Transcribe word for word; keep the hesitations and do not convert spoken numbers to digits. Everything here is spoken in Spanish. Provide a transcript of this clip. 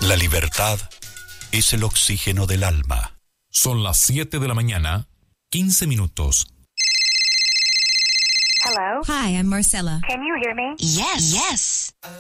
La libertad es el oxígeno del alma. Son las siete de la mañana, quince minutos. Hello? Hi, I'm Marcella. Can you hear me? Yes, yes.